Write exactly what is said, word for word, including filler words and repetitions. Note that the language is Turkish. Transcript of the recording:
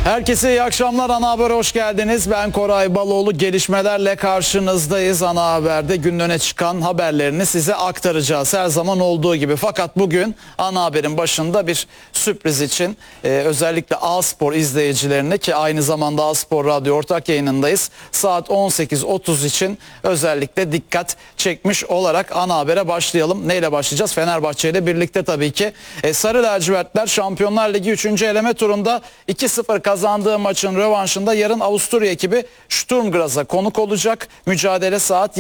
Herkese iyi akşamlar. Ana Haber'e hoş geldiniz. Ben Koray Baloğlu. Gelişmelerle karşınızdayız. Ana Haber'de günün öne çıkan haberlerini size aktaracağız. Her zaman olduğu gibi. Fakat bugün Ana Haber'in başında bir sürpriz için e, özellikle A-Spor izleyicilerine, ki aynı zamanda A-Spor Radyo ortak yayınındayız, saat on sekiz otuz için özellikle dikkat çekmiş olarak Ana Haber'e başlayalım. Neyle başlayacağız? Fenerbahçe ile birlikte tabii ki. E, Sarı lacivertler Şampiyonlar Ligi üçüncü eleme turunda iki sıfır kazandığı maçın rövanşında yarın Avusturya ekibi Sturm Graz'a konuk olacak. Mücadele saat